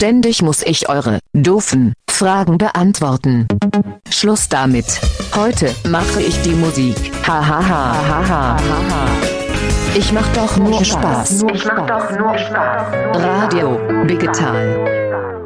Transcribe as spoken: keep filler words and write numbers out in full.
Ständig muss ich eure doofen Fragen beantworten. Schluss damit. Heute mache ich die Musik. Ha ha ha ha ha ha. Ich mach doch nur Spaß. Ich mach doch nur Spaß. Radio Digital.